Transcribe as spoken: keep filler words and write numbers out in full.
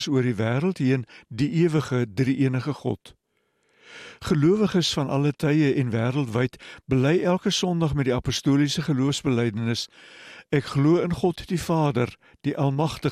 oor die wêreld heen die ewige drie-enige God. Gelowiges van alle tye en wêreldwyd bely elke Sondag met die apostoliese geloofsbelijdenis: Ek glo in God die Vader, die Almagtige,